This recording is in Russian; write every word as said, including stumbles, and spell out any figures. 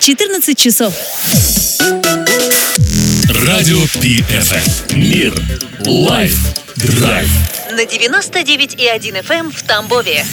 четырнадцать часов. Радио Пи Эф Эм. Мир. Лайф. Драйв. На девяносто девять и один эф эм в Тамбове.